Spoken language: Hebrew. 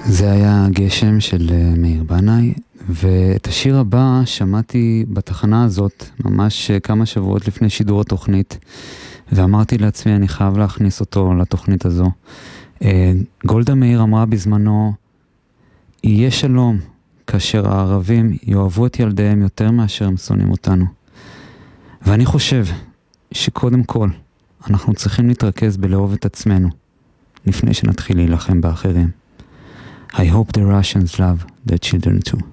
זה היה גשם של מאיר בנאי, ואת השיר הבא שמעתי בתחנה הזאת ממש כמה שבועות לפני שידור התוכנית, ואמרתי לעצמי אני חייב להכניס אותו לתוכנית הזו. גולדה מאיר אמרה בזמנו, יהיה שלום כאשר הערבים יאהבו את ילדיהם יותר מאשר הם שונאים אותנו. ואני חושב שקודם כל אנחנו צריכים להתרכז בלאהוב את עצמנו, לפני שנתחיל להילחם באחרים. I hope the Russians love their children too.